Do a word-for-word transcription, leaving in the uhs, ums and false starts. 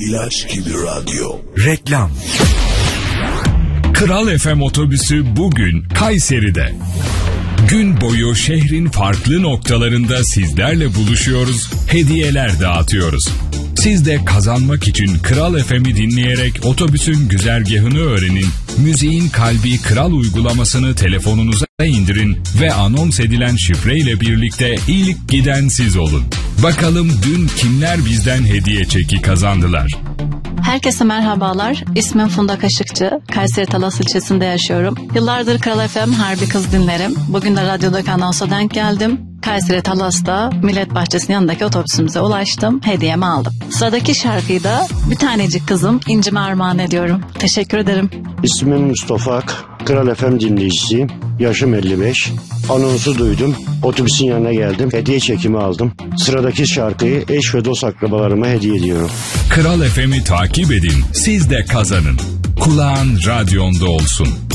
İlaç gibi radyo. Reklam. Kral F M otobüsü bugün Kayseri'de. Gün boyu şehrin farklı noktalarında sizlerle buluşuyoruz, hediyeler dağıtıyoruz. Siz de kazanmak için Kral F M'i dinleyerek otobüsün güzergahını öğrenin, müziğin kalbi Kral uygulamasını telefonunuza indirin ve anons edilen şifreyle birlikte ilk giden siz olun. Bakalım dün kimler bizden hediye çeki kazandılar? Herkese merhabalar. İsmim Funda Kaşıkçı. Kayseri Talas ilçesinde yaşıyorum. Yıllardır Kral F M Harbi Kız dinlerim. Bugün de radyodaki anonsa denk geldim. Kayseri Talas'ta Millet Bahçesi'nin yanındaki otobüsümüze ulaştım. Hediyemi aldım. Sıradaki şarkıyı da bir tanecik kızım İncim'e armağan ediyorum. Teşekkür ederim. İsmim Mustafa Ak. Kral F M dinleyicisiyim. Yaşım elli beş. Anonsu duydum. Otobüsün yanına geldim. Hediye çekimi aldım. Sıradaki şarkıyı eş ve dost akrabalarıma hediye ediyorum. Kral F M'i takip edin. Siz de kazanın. Kulağın radyonda olsun.